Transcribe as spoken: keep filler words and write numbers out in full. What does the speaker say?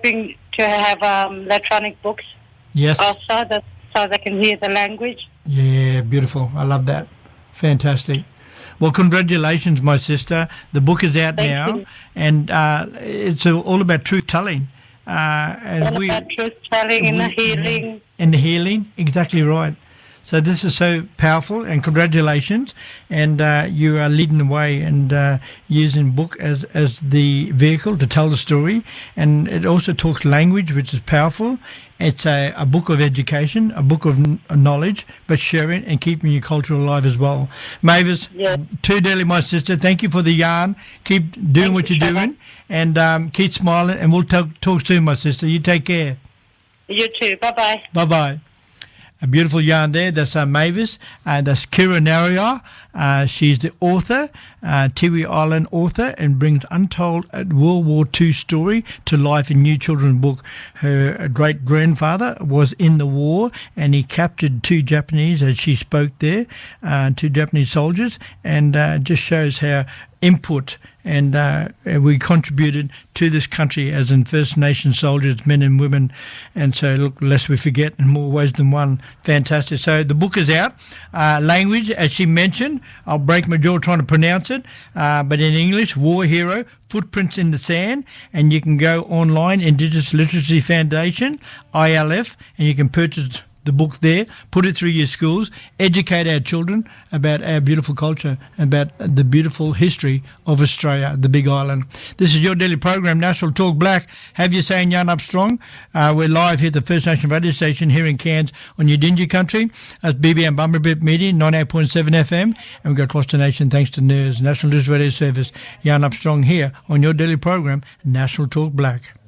hoping to have um, electronic books. Yes. Also, that, so they can hear the language. Yeah, beautiful. I love that. Fantastic. Well, congratulations, my sister. The book is out Thank now, you. and uh, it's all about truth-telling. Uh, and All we, about truth-telling and we- the healing. And the healing, exactly right. So this is so powerful, and congratulations. And uh, you are leading the way and uh, using book as, as the vehicle to tell the story. And it also talks language, which is powerful. It's a, a book of education, a book of n- knowledge, but sharing and keeping your culture alive as well. Mavis, Yes. too dearly, my sister, thank you for the yarn. Keep doing Thank what you, you're Trevor. doing, and um, keep smiling, and we'll talk, talk soon, my sister. You take care. You too. Bye-bye. Bye-bye. A beautiful yarn there. That's uh, Mavis. Uh, that's Kira Narayan. Uh, she's the author, uh, Tiwi Island author, and brings untold World War Two story to life in new children's book. Her great-grandfather was in the war, and he captured two Japanese, as she spoke there, uh, two Japanese soldiers, and uh, just shows how input and uh, we contributed to this country as in First Nation soldiers, men and women. And so, look, lest we forget, in more ways than one. Fantastic. So the book is out. Uh, language, as she mentioned, I'll break my jaw trying to pronounce it, uh, but in English, War Hero, Footprints in the Sand. And you can go online, Indigenous Literacy Foundation, I L F, and you can purchase the book there, put it through your schools, educate our children about our beautiful culture, about the beautiful history of Australia, the Big Island. This is your daily program, National Talk Black. Have you saying Yarn Up Strong? Uh, we're live here at the First Nation radio station here in Cairns on Yidinja country. That's B B M Bumberbip Media, ninety-eight point seven F M. And we go across the nation thanks to N E R S, National News Radio Service. Yarn Up Strong here on your daily program, National Talk Black.